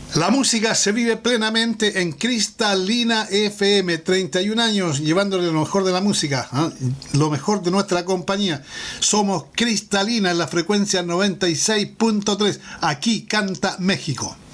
La música se vive plenamente en Cristalina FM, 31 años llevándole lo mejor de la música, lo mejor de nuestra compañía. Somos Cristalina en la frecuencia 96.3, aquí canta México.